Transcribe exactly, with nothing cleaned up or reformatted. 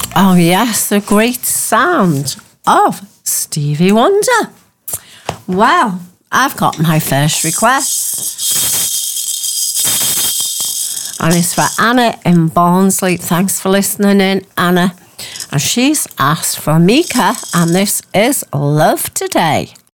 Oh, yes, the great sound of Stevie Wonder. Well, I've got my first request. And it's for Anna in Barnsley. Thanks for listening in, Anna. And she's asked for Mika, and this is Love Today.